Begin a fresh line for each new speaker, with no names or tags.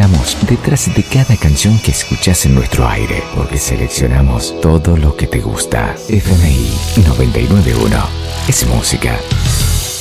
estamos detrás de cada canción que escuchás en nuestro aire, porque seleccionamos todo lo que te gusta. FMI 991 es música.